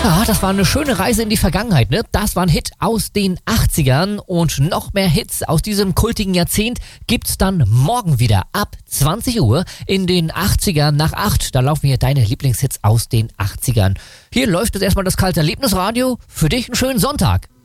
Ja, das war eine schöne Reise in die Vergangenheit, ne? Das war ein Hit aus den 80ern und noch mehr Hits aus diesem kultigen Jahrzehnt gibt's dann morgen wieder ab 20 Uhr in den 80ern nach 8. Da laufen hier deine Lieblingshits aus den 80ern. Hier läuft jetzt erstmal das kalte Erlebnisradio. Für dich einen schönen Sonntag.